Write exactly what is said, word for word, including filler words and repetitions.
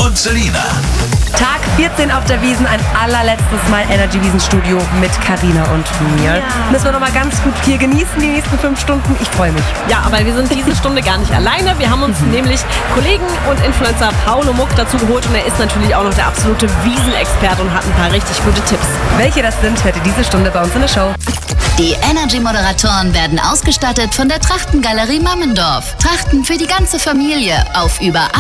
und Selina. Tag vierzehn auf der Wiesn, ein allerletztes Mal Energy Wiesn Studio mit Carina und mir. Ja. Müssen wir noch mal ganz gut hier genießen, die nächsten fünf Stunden. Ich freue mich. Ja, aber wir sind diese Stunde gar nicht alleine. Wir haben uns mhm. nämlich Kollegen und Influencer Paolo Muck dazu geholt und er ist natürlich auch noch der absolute Wiesn-Experte und hat ein paar richtig gute Tipps. Welche das sind, hört ihr diese Stunde bei uns in der Show. Die Energy-Moderatoren werden ausgestattet von der Trachtengalerie Mammendorf. Trachten für die ganze Familie auf über